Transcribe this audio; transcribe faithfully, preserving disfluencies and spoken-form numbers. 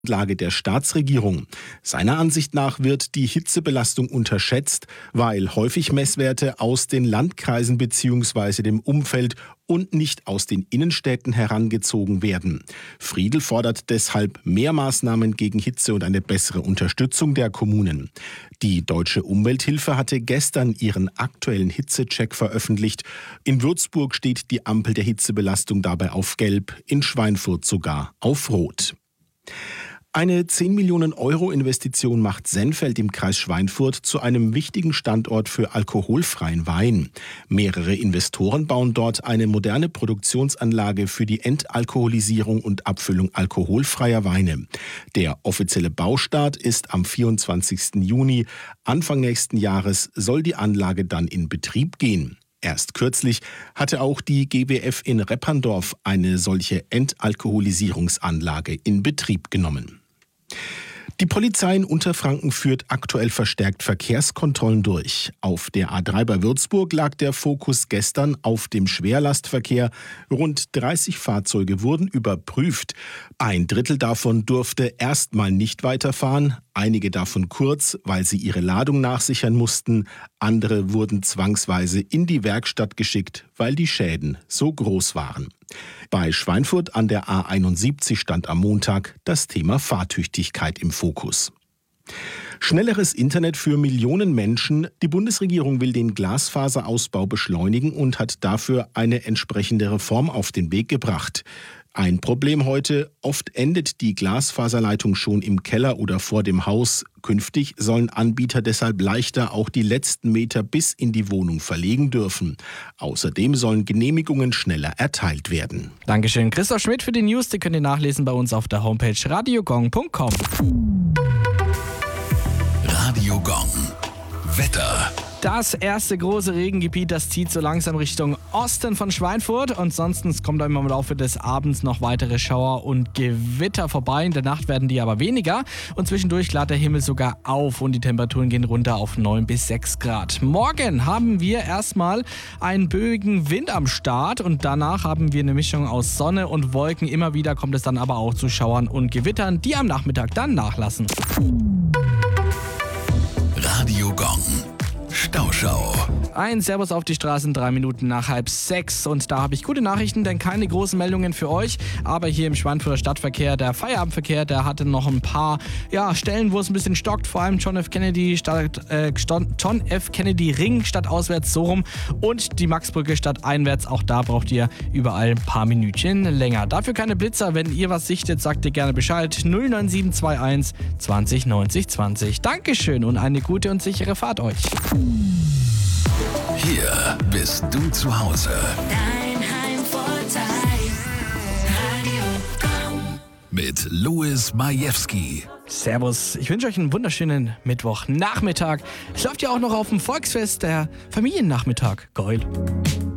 Lage der Staatsregierung. Seiner Ansicht nach wird die Hitzebelastung unterschätzt, weil häufig Messwerte aus den Landkreisen bzw. dem Umfeld und nicht aus den Innenstädten herangezogen werden. Friedl fordert deshalb mehr Maßnahmen gegen Hitze und eine bessere Unterstützung der Kommunen. Die Deutsche Umwelthilfe hatte gestern ihren aktuellen Hitzecheck veröffentlicht. In Würzburg steht die Ampel der Hitzebelastung dabei auf Gelb, in Schweinfurt sogar auf Rot. Eine zehn Millionen Euro Investition macht Sennfeld im Kreis Schweinfurt zu einem wichtigen Standort für alkoholfreien Wein. Mehrere Investoren bauen dort eine moderne Produktionsanlage für die Entalkoholisierung und Abfüllung alkoholfreier Weine. Der offizielle Baustart ist am vierundzwanzigsten Juni. Anfang nächsten Jahres soll die Anlage dann in Betrieb gehen. Erst kürzlich hatte auch die G W F in Repperndorf eine solche Entalkoholisierungsanlage in Betrieb genommen. Die Polizei in Unterfranken führt aktuell verstärkt Verkehrskontrollen durch. Auf der A drei bei Würzburg lag der Fokus gestern auf dem Schwerlastverkehr. Rund dreißig Fahrzeuge wurden überprüft. Ein Drittel davon durfte erstmal nicht weiterfahren. Einige davon kurz, weil sie ihre Ladung nachsichern mussten. Andere wurden zwangsweise in die Werkstatt geschickt, weil die Schäden so groß waren. Bei Schweinfurt an der A einundsiebzig stand am Montag das Thema Fahrtüchtigkeit im Fokus. Schnelleres Internet für Millionen Menschen. Die Bundesregierung will den Glasfaserausbau beschleunigen und hat dafür eine entsprechende Reform auf den Weg gebracht. Ein Problem heute: Oft endet die Glasfaserleitung schon im Keller oder vor dem Haus. Künftig sollen Anbieter deshalb leichter auch die letzten Meter bis in die Wohnung verlegen dürfen. Außerdem sollen Genehmigungen schneller erteilt werden. Dankeschön, Christoph Schmidt für die News. Die könnt ihr nachlesen bei uns auf der Homepage radiogong punkt com. Radio Gong. Wetter. Das erste große Regengebiet, das zieht so langsam Richtung Osten von Schweinfurt. Und sonst kommt im Laufe des Abends noch weitere Schauer und Gewitter vorbei. In der Nacht werden die aber weniger. Und zwischendurch klart der Himmel sogar auf und die Temperaturen gehen runter auf neun bis sechs Grad. Morgen haben wir erstmal einen böigen Wind am Start. Und danach haben wir eine Mischung aus Sonne und Wolken. Immer wieder kommt es dann aber auch zu Schauern und Gewittern, die am Nachmittag dann nachlassen. Radio Gong. Stauschau. Ein Servus auf die Straßen, drei Minuten nach halb sechs. Und da habe ich gute Nachrichten, denn keine großen Meldungen für euch. Aber hier im Schweinfurter Stadtverkehr, der Feierabendverkehr, der hatte noch ein paar ja, Stellen, wo es ein bisschen stockt. Vor allem John F. Kennedy, Stadt, äh, John F. Kennedy Ring stadtauswärts so rum. Und die Maxbrücke stadteinwärts. Auch da braucht ihr überall ein paar Minütchen länger. Dafür keine Blitzer. Wenn ihr was sichtet, sagt ihr gerne Bescheid. null neun sieben zwei eins zwanzig neunzig zwanzig. Dankeschön und eine gute und sichere Fahrt euch. Hier bist du zu Hause. Dein Heimvorteil. Radio Gong. Mit Louis Majewski. Servus, ich wünsche euch einen wunderschönen Mittwochnachmittag. Es läuft ja auch noch auf dem Volksfest, der Familiennachmittag. Geil.